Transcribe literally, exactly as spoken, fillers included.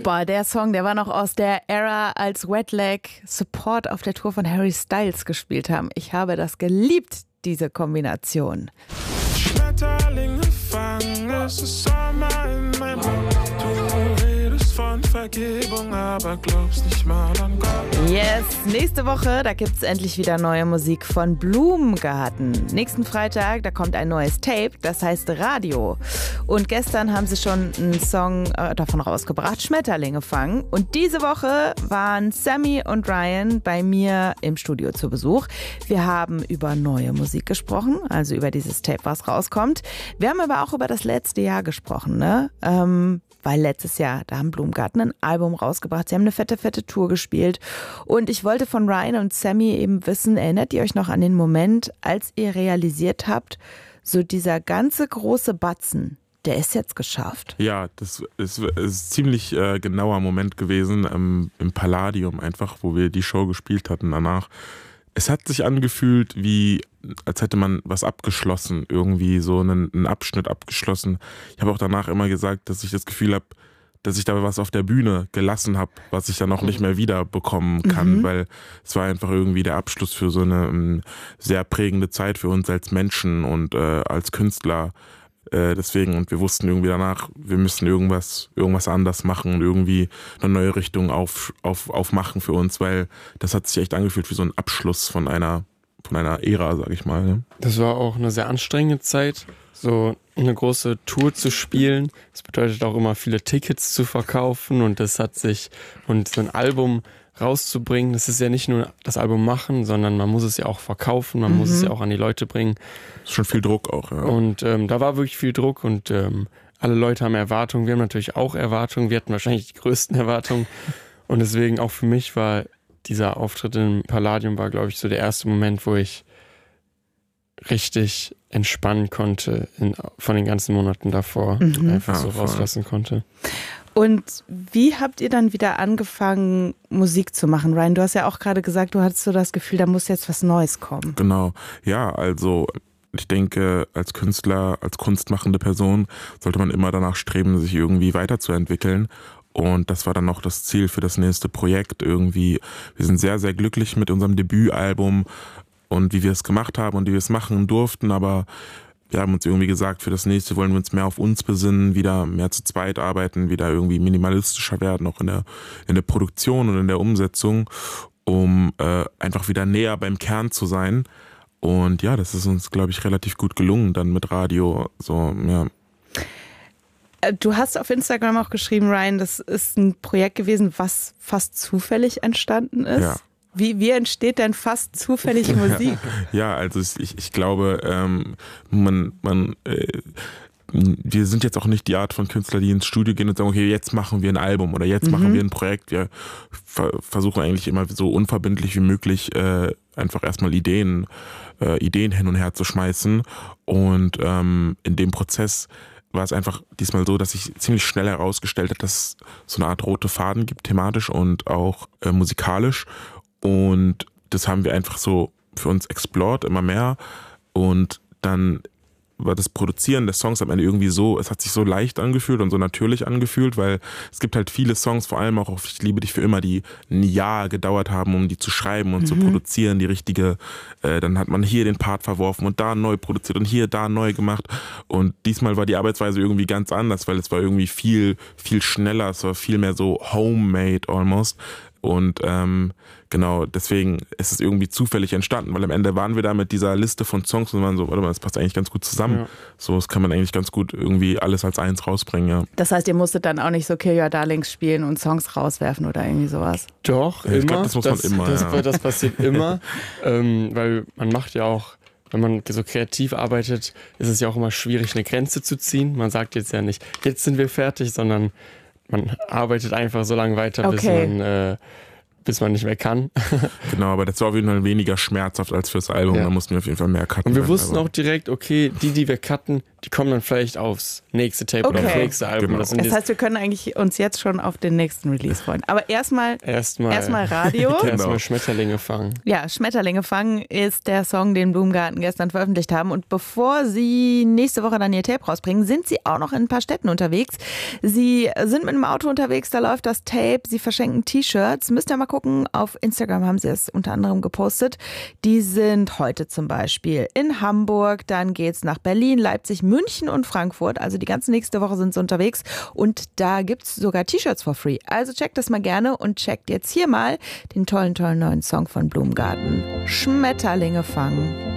Boah, der Song, der war noch aus der Ära, als Wet Leg Support auf der Tour von Harry Styles gespielt haben. Ich habe das geliebt, diese Kombination. Schmetterlinge fangen, es ist Sommer in meinem Mund. Du redest von Vergebung, aber glaubst nicht mal an Gott. Yes, nächste Woche, da gibt's endlich wieder neue Musik von Blumengarten. Nächsten Freitag, da kommt ein neues Tape, das heißt Radio. Und gestern haben sie schon einen Song äh, davon rausgebracht, Schmetterlinge fangen. Und diese Woche waren Sammy und Ryan bei mir im Studio zu Besuch. Wir haben über neue Musik gesprochen, also über dieses Tape, was rauskommt. Wir haben aber auch über das letzte Jahr gesprochen, ne? Ähm, weil letztes Jahr, da haben Blumengarten ein Album rausgebracht. Sie haben eine fette, fette Tour gespielt. Und ich wollte von Ryan und Sammy eben wissen, erinnert ihr euch noch an den Moment, als ihr realisiert habt, so dieser ganze große Batzen, der ist jetzt geschafft? Ja, das ist, ist ein ziemlich äh, genauer Moment gewesen ähm, im Palladium einfach, wo wir die Show gespielt hatten danach. Es hat sich angefühlt, wie als hätte man was abgeschlossen, irgendwie so einen, einen Abschnitt abgeschlossen. Ich habe auch danach immer gesagt, dass ich das Gefühl habe, dass ich da was auf der Bühne gelassen habe, was ich dann auch nicht mehr wiederbekommen kann, mhm. weil es war einfach irgendwie der Abschluss für so eine um, sehr prägende Zeit für uns als Menschen und äh, als Künstler. Äh, deswegen, und wir wussten irgendwie danach, wir müssen irgendwas, irgendwas anders machen und irgendwie eine neue Richtung auf, auf, aufmachen für uns, weil das hat sich echt angefühlt wie so ein Abschluss von einer, von einer Ära, sag ich mal. Ne? Das war auch eine sehr anstrengende Zeit, so eine große Tour zu spielen. Das bedeutet auch immer viele Tickets zu verkaufen und das hat sich, und so ein Album rauszubringen, das ist ja nicht nur das Album machen, sondern man muss es ja auch verkaufen, man mhm. muss es ja auch an die Leute bringen. Das ist schon viel Druck auch, ja. Und ähm, da war wirklich viel Druck und ähm, alle Leute haben Erwartungen, wir haben natürlich auch Erwartungen, wir hatten wahrscheinlich die größten Erwartungen und deswegen auch für mich war dieser Auftritt im Palladium war, glaube ich, so der erste Moment, wo ich richtig entspannen konnte in, von den ganzen Monaten davor, mhm. einfach so ja, rauslassen konnte. Und wie habt ihr dann wieder angefangen, Musik zu machen? Ryan, du hast ja auch gerade gesagt, du hattest so das Gefühl, da muss jetzt was Neues kommen. Genau, ja, also ich denke, als Künstler, als kunstmachende Person sollte man immer danach streben, sich irgendwie weiterzuentwickeln. Und das war dann auch das Ziel für das nächste Projekt irgendwie. Wir sind sehr, sehr glücklich mit unserem Debütalbum und wie wir es gemacht haben und wie wir es machen durften, aber wir haben uns irgendwie gesagt, für das nächste wollen wir uns mehr auf uns besinnen, wieder mehr zu zweit arbeiten, wieder irgendwie minimalistischer werden, auch in der, in der Produktion und in der Umsetzung, um äh, einfach wieder näher beim Kern zu sein. Und ja, das ist uns, glaube ich, relativ gut gelungen dann mit Radio. So, ja. Du hast auf Instagram auch geschrieben, Ryan, das ist ein Projekt gewesen, was fast zufällig entstanden ist. Ja. Wie, wie entsteht denn fast zufällig Musik? Ja, also ich, ich glaube, ähm, man, man, äh, wir sind jetzt auch nicht die Art von Künstler, die ins Studio gehen und sagen, okay, jetzt machen wir ein Album oder jetzt mhm. machen wir ein Projekt. Wir ver- versuchen eigentlich immer so unverbindlich wie möglich äh, einfach erstmal Ideen, äh, Ideen hin und her zu schmeißen. Und ähm, in dem Prozess war es einfach diesmal so, dass sich ziemlich schnell herausgestellt hat, dass es so eine Art rote Faden gibt, thematisch und auch äh, musikalisch. Und das haben wir einfach so für uns explored, immer mehr. Und dann war das Produzieren der Songs am Ende irgendwie so, es hat sich so leicht angefühlt und so natürlich angefühlt, weil es gibt halt viele Songs, vor allem auch auf Ich liebe dich für immer, die ein Jahr gedauert haben, um die zu schreiben und mhm. zu produzieren, die richtige, äh, dann hat man hier den Part verworfen und da neu produziert und hier, da neu gemacht. Und diesmal war die Arbeitsweise irgendwie ganz anders, weil es war irgendwie viel, viel schneller, es war viel mehr so homemade almost. Und ähm, genau, deswegen ist es irgendwie zufällig entstanden, weil am Ende waren wir da mit dieser Liste von Songs und waren so, warte mal, das passt eigentlich ganz gut zusammen. Ja. So, das kann man eigentlich ganz gut irgendwie alles als eins rausbringen, ja. Das heißt, ihr musstet dann auch nicht so Kill Your Darlings spielen und Songs rauswerfen oder irgendwie sowas? Doch, ja, immer. Ich glaube, das muss das, man immer, das, ja. das passiert immer, ähm, weil man macht ja auch, wenn man so kreativ arbeitet, ist es ja auch immer schwierig, eine Grenze zu ziehen. Man sagt jetzt ja nicht, jetzt sind wir fertig, sondern man arbeitet einfach so lange weiter, okay. bis man äh, bis man nicht mehr kann. Genau, aber das war auf jeden Fall weniger schmerzhaft als fürs Album. Ja. Da mussten wir auf jeden Fall mehr cutten. Und wir wussten aber auch direkt, okay, die, die wir cutten, die kommen dann vielleicht aufs nächste Tape Okay. oder aufs nächste Album. Genau. Das, sind Das jetzt heißt, wir können eigentlich uns jetzt schon auf den nächsten Release freuen. Aber erstmal erstmal erstmal Radio. Genau. erstmal Schmetterlinge fangen. Ja, Schmetterlinge fangen ist der Song, den Blumengarten gestern veröffentlicht haben. Und bevor sie nächste Woche dann ihr Tape rausbringen, sind sie auch noch in ein paar Städten unterwegs. Sie sind mit einem Auto unterwegs, da läuft das Tape. Sie verschenken T-Shirts. Müsst ihr mal gucken, auf Instagram haben sie es unter anderem gepostet. Die sind heute zum Beispiel in Hamburg, dann geht's nach Berlin, Leipzig, München und Frankfurt. Also die ganze nächste Woche sind sie unterwegs und da gibt's sogar T-Shirts for free. Also checkt das mal gerne und checkt jetzt hier mal den tollen, tollen neuen Song von Blumengarten. Schmetterlinge fangen.